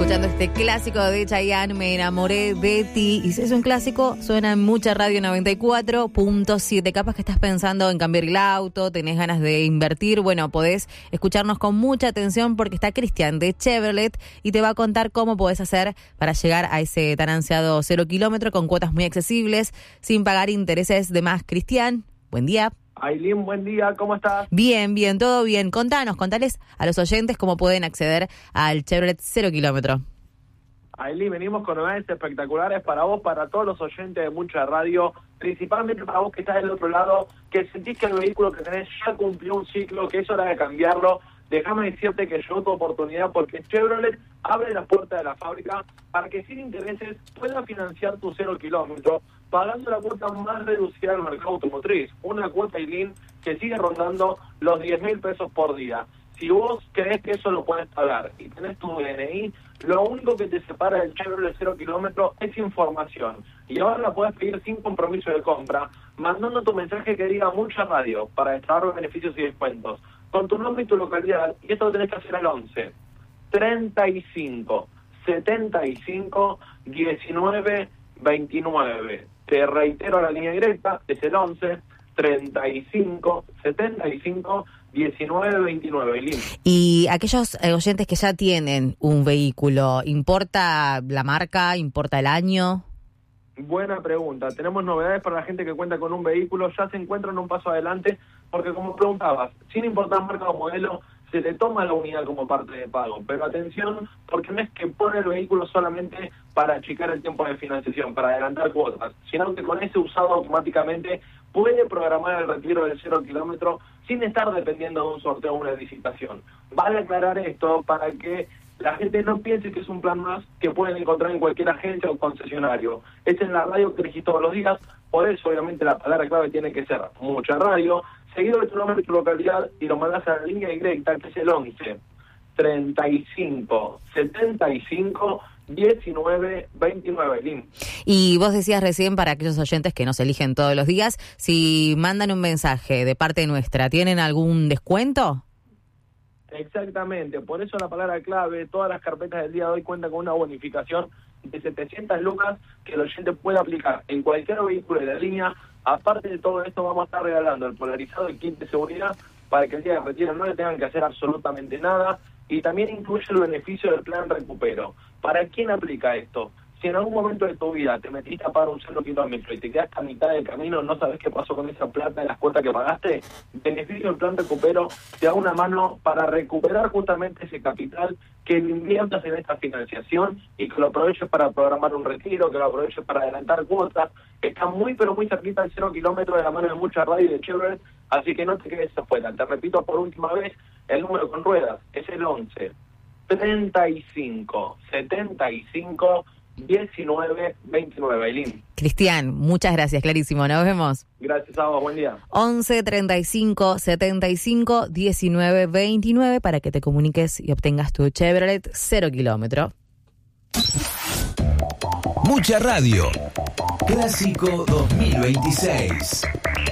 escuchando este clásico de Chayanne, Me enamoré de ti. Y si es un clásico, suena en mucha radio 94.7. Capaz que estás pensando en cambiar el auto, tenés ganas de invertir. Bueno, podés escucharnos con mucha atención porque está Cristian de Chevrolet y te va a contar cómo podés hacer para llegar a ese tan ansiado 0 kilómetro con cuotas muy accesibles, sin pagar intereses de más. Cristian, buen día. Ailín, buen día, ¿cómo estás? Bien, todo bien. Contales a los oyentes cómo pueden acceder al Chevrolet 0 kilómetro. Ailín, venimos con novedades espectaculares para vos, para todos los oyentes de Mucha Radio, principalmente para vos que estás del otro lado, que sentís que el vehículo que tenés ya cumplió un ciclo, que es hora de cambiarlo. Déjame decirte que llegó tu oportunidad porque Chevrolet abre las puertas de la fábrica para que sin intereses puedas financiar tu 0 kilómetro, pagando la cuota más reducida del mercado automotriz, una cuota Ailín que sigue rondando los 10.000 pesos por día. Si vos crees que eso lo puedes pagar y tenés tu DNI, lo único que te separa del Chevrolet 0 kilómetro es información. Y ahora la puedes pedir sin compromiso de compra, mandando tu mensaje que diga Mucha Radio para destrabar beneficios y descuentos, con tu nombre y tu localidad, y esto lo tenés que hacer al 11 35 75 19 29. Te reitero la línea directa, es el 11 35 75 19 29. Lin. Y aquellos oyentes que ya tienen un vehículo, ¿importa la marca? ¿Importa el año? Buena pregunta. Tenemos novedades para la gente que cuenta con un vehículo, ya se encuentran un paso adelante, porque como preguntabas, sin importar marca o modelo, se le toma la unidad como parte de pago. Pero atención, porque no es que pone el vehículo solamente para achicar el tiempo de financiación, para adelantar cuotas, sino que con ese usado automáticamente puede programar el retiro del 0 kilómetro sin estar dependiendo de un sorteo o una licitación. Vale aclarar esto para que la gente no piense que es un plan más que pueden encontrar en cualquier agencia o concesionario. Es en la radio que elegís todos los días, por eso obviamente la palabra clave tiene que ser Mucha Radio, seguido de tu nombre y tu localidad, y lo mandás a la línea directa, que es el 11 35 75 19 29. Lin. Y vos decías recién, para aquellos oyentes que nos eligen todos los días, si mandan un mensaje de parte nuestra, ¿tienen algún descuento? Exactamente, por eso la palabra clave, todas las carpetas del día de hoy cuentan con una bonificación de 700 lucas que el oyente puede aplicar en cualquier vehículo de la línea. Aparte de todo esto, vamos a estar regalando el polarizado y kit de seguridad para que el día de retiro no le tengan que hacer absolutamente nada, y también incluye el beneficio del plan recupero. ¿Para quién aplica esto? Si en algún momento de tu vida te metiste a pagar un 0 kilómetro y te quedaste a mitad del camino, no sabes qué pasó con esa plata de las cuotas que pagaste, beneficio del plan recupero te da una mano para recuperar justamente ese capital que inviertas en esta financiación y que lo aproveches para programar un retiro, que lo aproveches para adelantar cuotas. Está muy pero muy cerquita del 0 kilómetro de la mano de Mucha Radio y de Chevrolet, así que no te quedes afuera. Te repito por última vez, el número con ruedas es el 11 35 75 19 29. Ailín. Cristian, muchas gracias, clarísimo, nos vemos. Gracias a vos, buen día. 11 35 75 19 29 para que te comuniques y obtengas tu Chevrolet 0 kilómetro. Mucha Radio, Clásico 2026.